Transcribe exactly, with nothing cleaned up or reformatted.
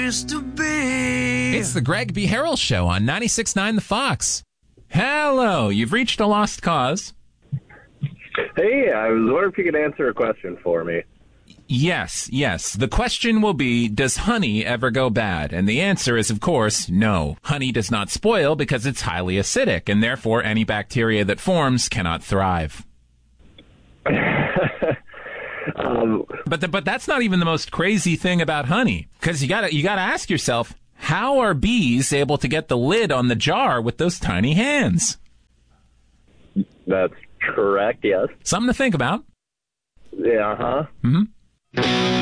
place to be. It's the Greg B. Harrell Show on ninety-six point nine The Fox. Hello, you've reached a lost cause. Hey, I was wondering if you could answer a question for me. Yes, yes. The question will be, does honey ever go bad? And the answer is, of course, no. Honey does not spoil because it's highly acidic, and therefore any bacteria that forms cannot thrive. um, but the, but that's not even the most crazy thing about honey, because you gotta you gotta ask yourself, how are bees able to get the lid on the jar with those tiny hands? That's correct, yes. Something to think about. Yeah, huh? Mm-hmm.